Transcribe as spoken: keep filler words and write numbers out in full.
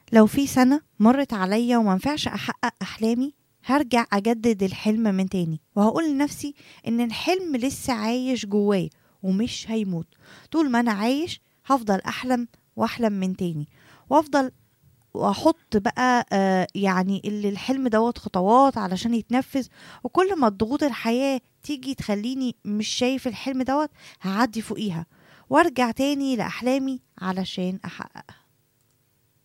لو في سنة مرت عليا ومنفعش أحقق أحلامي، هرجع أجدد الحلم من تاني وهقول لنفسي إن الحلم لسه عايش جوايا ومش هيموت. طول ما أنا عايش هفضل أحلم وأحلم من تاني، وأفضل واحط بقى آه يعني اللي الحلم دوت خطوات علشان يتنفذ. وكل ما الضغوط الحياة تيجي تخليني مش شايف الحلم دوت، هعدي فوقيها وارجع تاني لأحلامي علشان أحققها.